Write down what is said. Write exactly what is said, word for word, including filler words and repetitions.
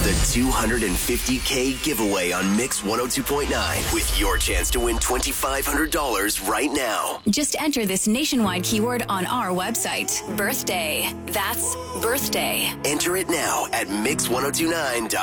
The two hundred fifty K giveaway on Mix one oh two point nine with your chance to win twenty-five hundred dollars right now. Just enter this nationwide keyword on our website. Birthday. That's birthday. Enter it now at mix ten twenty-nine dot com.